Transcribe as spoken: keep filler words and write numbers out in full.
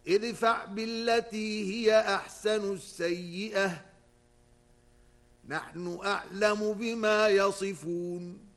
ادفع بالتي هي أحسن السيئة نحن أعلم بما يصفون